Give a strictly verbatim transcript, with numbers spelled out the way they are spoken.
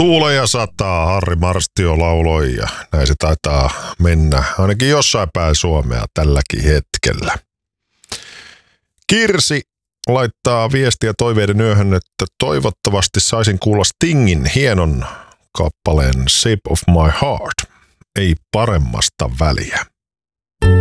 Tuule ja sataa, Harri Marstio lauloi ja näin se taitaa mennä ainakin jossain päin Suomea tälläkin hetkellä. Kirsi laittaa viestiä toiveiden yöhön, että toivottavasti saisin kuulla Stingin hienon kappaleen Shape of My Heart. Ei paremmasta väliä.